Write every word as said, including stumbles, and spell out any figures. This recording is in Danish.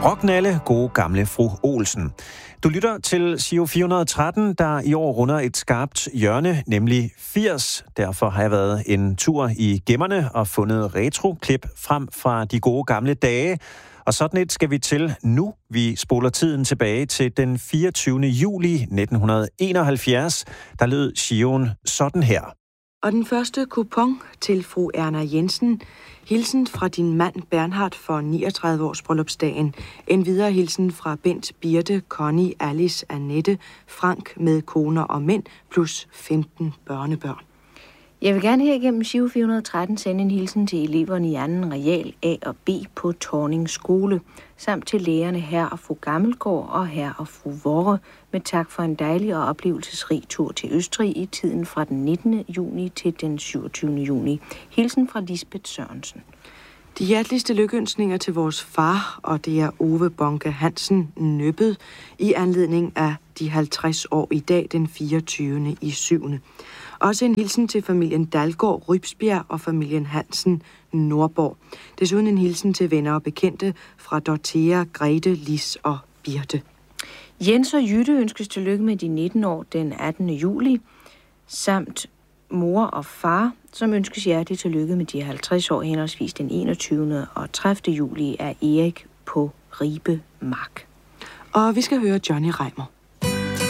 Rocknalle, gode gamle fru Olsen. Du lytter til Giro fire hundrede og tretten, der i år runder et skarpt hjørne, nemlig firs. Derfor har jeg været en tur i gemmerne og fundet retro-klip frem fra de gode gamle dage. Og sådan et skal vi til nu. Vi spoler tiden tilbage til den fireogtyvende juli nitten enoghalvfjerds. Der lød Giroen sådan her. Og den første kupon til fru Erna Jensen. Hilsen fra din mand Bernhard for niogtredive års bryllupsdagen. En videre hilsen fra Bent, Birte, Connie, Alice, Annette, Frank med koner og mænd plus femten børnebørn. Jeg vil gerne her igennem Giro fire hundrede og tretten sende en hilsen til eleverne i anden real A og B på Torning Skole, samt til lærerne her og fru Gammelgaard og her og fru Vorre, med tak for en dejlig og oplevelsesrig tur til Østrig i tiden fra den nittende juni til den syvogtyvende juni. Hilsen fra Lisbeth Sørensen. De hjerteligste lykønsninger til vores far, og det er Ove Bonke Hansen Nøbbet, i anledning af de halvtreds år i dag, den fireogtyvende i syvende Også en hilsen til familien Dalgaard Rybsbjerg og familien Hansen Nordborg. Desuden en hilsen til venner og bekendte fra Dorthea, Grete, Lis og Birte. Jens og Jytte ønskes tillykke med de nitten år den attende juli, samt mor og far, som ønskes hjerteligt tillykke med de halvtreds år henholdsvis den enogtyvende og tredivte juli af Erik på Ribe Mark. Og vi skal høre Johnny Reimer.